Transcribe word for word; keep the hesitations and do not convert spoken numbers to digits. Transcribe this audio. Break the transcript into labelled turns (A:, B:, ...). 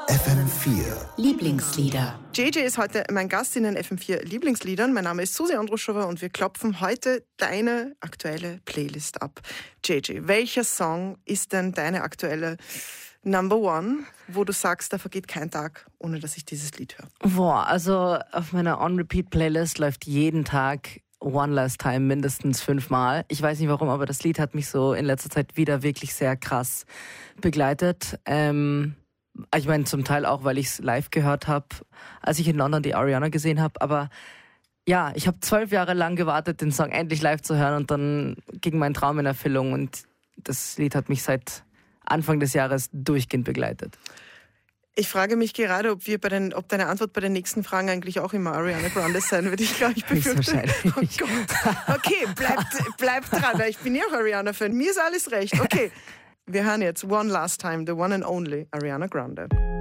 A: F M vier
B: Lieblingslieder.
C: J J ist heute mein Gast in den F M vier Lieblingsliedern. Mein Name ist Susi Andruschowa und wir klopfen heute deine aktuelle Playlist ab. J J, welcher Song ist denn deine aktuelle Number One, wo du sagst, da vergeht kein Tag, ohne dass ich dieses Lied höre?
D: Boah, also auf meiner On-Repeat-Playlist läuft jeden Tag One Last Time mindestens fünfmal. Ich weiß nicht warum, aber das Lied hat mich so in letzter Zeit wieder wirklich sehr krass begleitet. Ähm, ich meine zum Teil auch, weil ich es live gehört habe, als ich in London die Ariana gesehen habe. Aber ja, ich habe zwölf Jahre lang gewartet, den Song endlich live zu hören und dann ging mein Traum in Erfüllung und das Lied hat mich seit Anfang des Jahres durchgehend begleitet.
C: Ich frage mich gerade, ob wir bei den, ob deine Antwort bei den nächsten Fragen eigentlich auch immer Ariana Grande sein wird. Ich glaube, ich befürchte. Oh Gott. Okay, bleibt, bleibt dran. Ich bin ja auch Ariana-Fan. Mir ist alles recht. Okay, wir hören jetzt One Last Time, the one and only Ariana Grande.